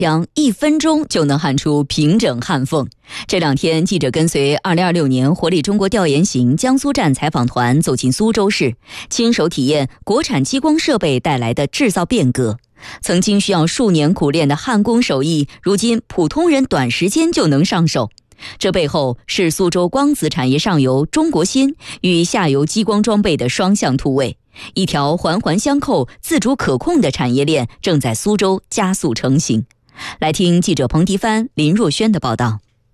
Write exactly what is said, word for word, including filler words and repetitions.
将一分钟就能焊出平整焊缝。这两天，记者跟随二零二六年活力中国调研行江苏站采访团走进苏州市，亲手体验国产激光设备带来的制造变革。曾经需要数年苦练的焊工手艺，如今普通人短时间就能上手。这背后是苏州光子产业上游中国芯与下游激光装备的双向突围，一条环环相扣、自主可控的产业链正在苏州加速成型。来听记者彭迪帆、林若轩的报道。